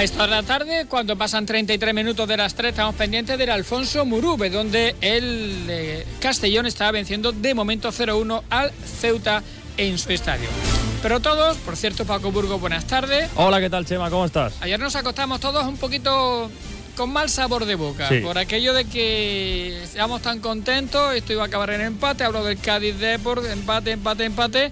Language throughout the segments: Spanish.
A esta hora de la tarde, cuando pasan 33 minutos de las 3, estamos pendientes del Alfonso Murube, donde el Castellón está venciendo de momento 0-1 al Ceuta en su estadio. Pero todos, por cierto, Paco Burgos, buenas tardes. Hola, ¿qué tal, Chema? ¿Cómo estás? Ayer nos acostamos todos un poquito con mal sabor de boca, sí, por aquello de que estábamos tan contentos, esto iba a acabar en empate, hablo del Cádiz Depor, empate.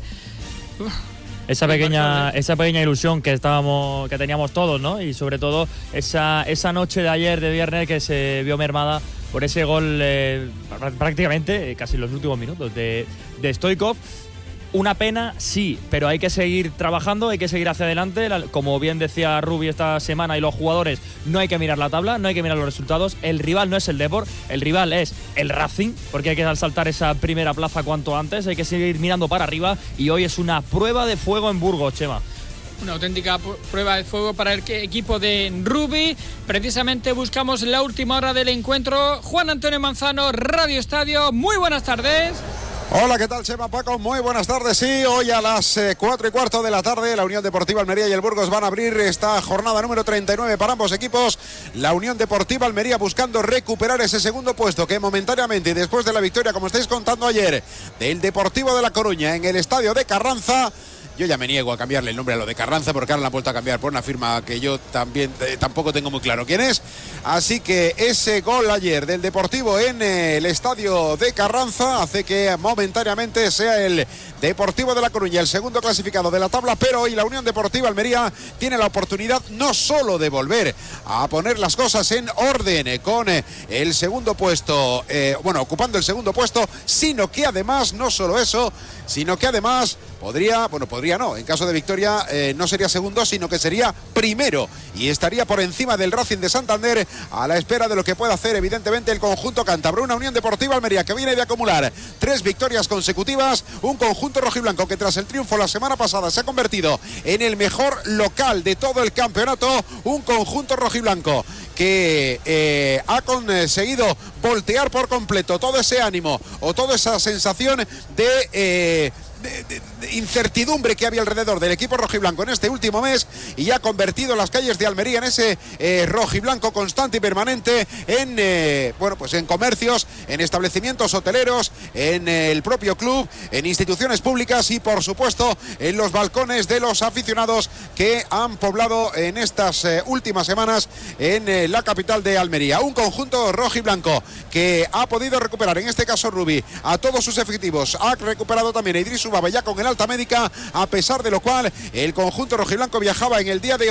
Esa pequeña ilusión que teníamos todos, ¿no? Y sobre todo esa noche de ayer, de viernes, que se vio mermada por ese gol prácticamente casi en los últimos minutos de Stoichkov. Una pena, sí, pero hay que seguir trabajando, hay que seguir hacia adelante. Como bien decía Rubi esta semana y los jugadores, no hay que mirar la tabla, no hay que mirar los resultados. El rival no es el Depor, el rival es el Racing, porque hay que asaltar esa primera plaza cuanto antes, hay que seguir mirando para arriba y hoy es una prueba de fuego en Burgos, Chema. Una auténtica prueba de fuego para el equipo de Rubi. Precisamente buscamos la última hora del encuentro. Juan Antonio Manzano, Radio Estadio, muy buenas tardes. Hola, ¿qué tal, Chema? Paco, muy buenas tardes. Sí, hoy a las 4:15 de la tarde la Unión Deportiva Almería y el Burgos van a abrir esta jornada número 39 para ambos equipos. La Unión Deportiva Almería buscando recuperar ese segundo puesto que momentáneamente, y después de la victoria, como estáis contando ayer, del Deportivo de La Coruña en el estadio de Carranza. Yo ya me niego a cambiarle el nombre a lo de Carranza porque ahora la han vuelto a cambiar por una firma que yo también tampoco tengo muy claro quién es. Así que ese gol ayer del Deportivo en el estadio de Carranza hace que momentáneamente sea el Deportivo de La Coruña el segundo clasificado de la tabla, pero hoy la Unión Deportiva Almería tiene la oportunidad no solo de volver a poner las cosas en orden con el segundo puesto, ocupando el segundo puesto, sino que además, no solo eso, sino que además podría no, en caso de victoria no sería segundo, sino que sería primero y estaría por encima del Racing de Santander, a la espera de lo que pueda hacer evidentemente el conjunto cántabro. Una Unión Deportiva Almería que viene de acumular 3 victorias consecutivas, un conjunto rojiblanco que tras el triunfo la semana pasada se ha convertido en el mejor local de todo el campeonato, un conjunto rojiblanco que ha conseguido voltear por completo todo ese ánimo o toda esa sensación de incertidumbre que había alrededor del equipo rojiblanco en este último mes, y ha convertido las calles de Almería en ese rojiblanco constante y permanente en comercios, en establecimientos hoteleros, en el propio club, en instituciones públicas y por supuesto en los balcones de los aficionados que han poblado en estas últimas semanas en la capital de Almería. Un conjunto rojiblanco que ha podido recuperar, en este caso Rubi, a todos sus efectivos, ha recuperado también a Idris Ubaba ya con el alta médica, a pesar de lo cual el conjunto rojiblanco viajaba en el día de